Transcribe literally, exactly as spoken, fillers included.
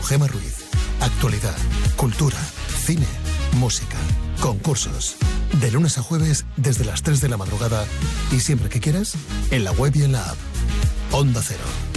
Gema Ruiz. Actualidad, cultura, cine, música, concursos. De lunes a jueves desde las tres de la madrugada y siempre que quieras, en la web y en la app. Onda Cero,